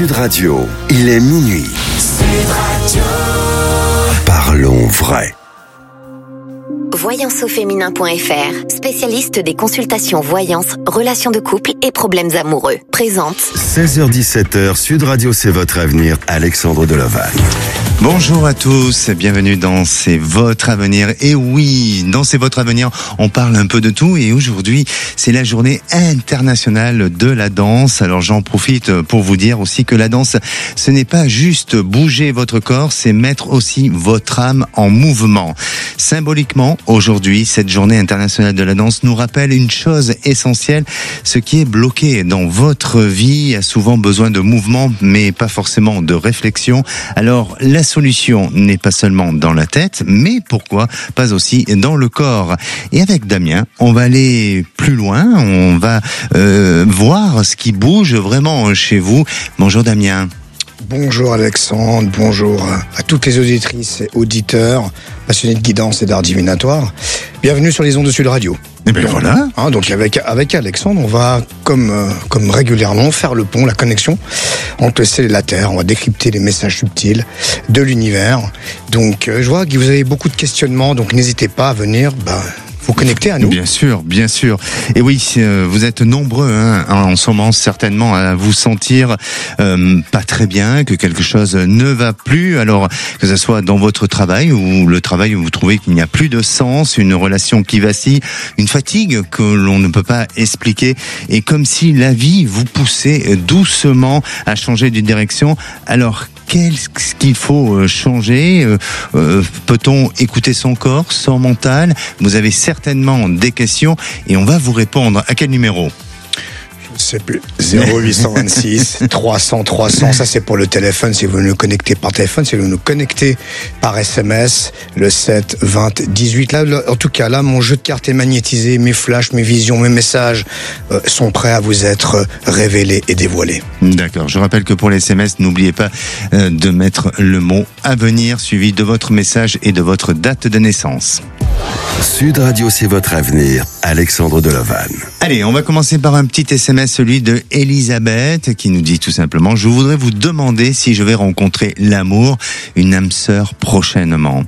Sud Radio, il est minuit. Sud Radio. Parlons vrai. Voyanceauféminin.fr, spécialiste des consultations voyance, relations de couple et problèmes amoureux, présente 16h-17h, Sud Radio, c'est votre avenir, Alexandre Delaval. Bonjour à tous, bienvenue dans C'est votre avenir. Et oui, dans C'est votre avenir, on parle un peu de tout et aujourd'hui, c'est la journée internationale de la danse. Alors j'en profite pour vous dire aussi que la danse, ce n'est pas juste bouger votre corps, c'est mettre aussi votre âme en mouvement. Symboliquement, aujourd'hui, cette journée internationale de la danse nous rappelle une chose essentielle, ce qui est bloqué dans votre vie a souvent besoin de mouvement, mais pas forcément de réflexion. Alors, la solution n'est pas seulement dans la tête, mais pourquoi pas aussi dans le corps. Et avec Damien, on va aller plus loin, on va voir ce qui bouge vraiment chez vous. Bonjour Damien. Bonjour Alexandre, bonjour à toutes les auditrices et auditeurs passionnés de guidance et d'art divinatoire. Bienvenue sur les ondes de Sud Radio. Et bien voilà. Donc avec Alexandre, on va comme régulièrement faire le pont, la connexion entre le ciel et la terre. On va décrypter les messages subtils de l'univers. Donc je vois que vous avez beaucoup de questionnements, donc n'hésitez pas à venir vous connecter à nous. Bien sûr, bien sûr. Et oui, vous êtes nombreux en ce moment certainement à vous sentir pas très bien, que quelque chose ne va plus. Alors que ce soit dans votre travail ou le travail où vous trouvez qu'il n'y a plus de sens, une relation qui vacille, une fatigue que l'on ne peut pas expliquer, et comme si la vie vous poussait doucement à changer de direction. Alors qu'est-ce qu'il faut changer? Peut-on écouter son corps, son mental? Vous avez certainement des questions et on va vous répondre. À quel numéro? Je sais plus. 0826 300 300. Ça, c'est pour le téléphone. Si vous nous connectez par téléphone, si vous nous connectez par SMS, le 7 20 18. Là, en tout cas, là, mon jeu de cartes est magnétisé. Mes flashs, mes visions, mes messages sont prêts à vous être révélés et dévoilés. D'accord. Je rappelle que pour les SMS, n'oubliez pas de mettre le mot avenir suivi de votre message et de votre date de naissance. Sud Radio, c'est votre avenir, Alexandre Delaval. Allez, on va commencer par un petit SMS, celui de Elisabeth, qui nous dit tout simplement: je voudrais vous demander si je vais rencontrer l'amour, une âme sœur prochainement.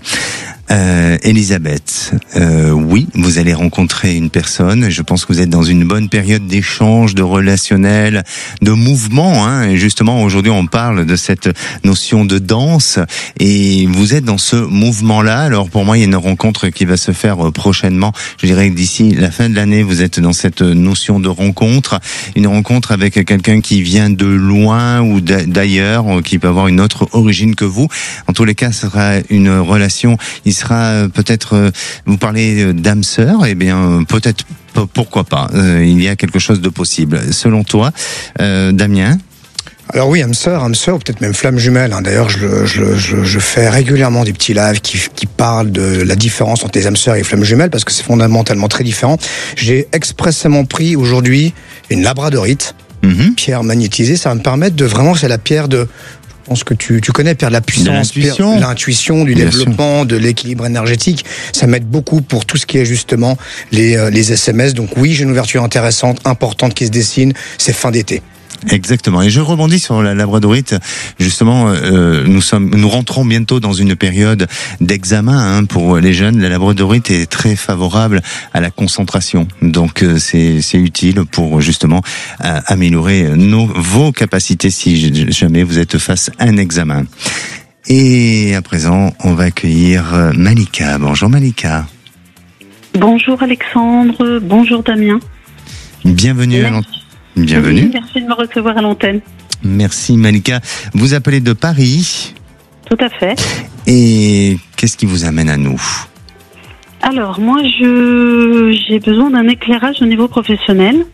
Elisabeth, oui, vous allez rencontrer une personne. Je pense que vous êtes dans une bonne période d'échange, de relationnel, de mouvement. Et justement, aujourd'hui, on parle de cette notion de danse. Et vous êtes dans ce mouvement-là. Alors, pour moi, il y a une rencontre qui va se faire prochainement. Je dirais que d'ici la fin de l'année, vous êtes dans cette notion de rencontre. Une rencontre avec quelqu'un qui vient de loin ou d'ailleurs, qui peut avoir une autre origine que vous. En tous les cas, ce sera une relation. Il sera peut-être, vous parlez d'âme sœur, eh bien peut-être, pourquoi pas, il y a quelque chose de possible. Selon toi, Damien? Alors oui, âme sœur, peut-être même flamme jumelle. D'ailleurs, je fais régulièrement des petits lives qui parlent de la différence entre les âmes sœurs et les flammes jumelles, parce que c'est fondamentalement très différent. J'ai expressément pris aujourd'hui une labradorite, pierre magnétisée. Ça va me permettre de vraiment, c'est la pierre de... Je pense que tu connais, Pierre, de la puissance, de l'intuition, du développement, de l'équilibre énergétique. Ça m'aide beaucoup pour tout ce qui est justement les SMS. Donc oui, j'ai une ouverture intéressante, importante qui se dessine. C'est fin d'été. Exactement. Et je rebondis sur la labradorite. Justement, nous rentrons bientôt dans une période d'examen pour les jeunes. La labradorite est très favorable à la concentration. Donc, c'est utile pour justement améliorer vos capacités si jamais vous êtes face à un examen. Et à présent, on va accueillir Malika. Bonjour Malika. Bonjour Alexandre. Bonjour Damien. Bienvenue à l'antenne. Bienvenue. Merci de me recevoir à l'antenne. Merci Malika. Vous appelez de Paris? Tout à fait. Et qu'est-ce qui vous amène à nous? Alors, moi, j'ai besoin d'un éclairage au niveau professionnel.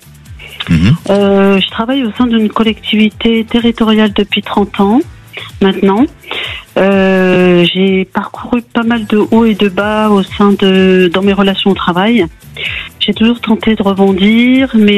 Je travaille au sein d'une collectivité territoriale depuis 30 ans, maintenant. J'ai parcouru pas mal de hauts et de bas dans mes relations au travail. J'ai toujours tenté de rebondir, mais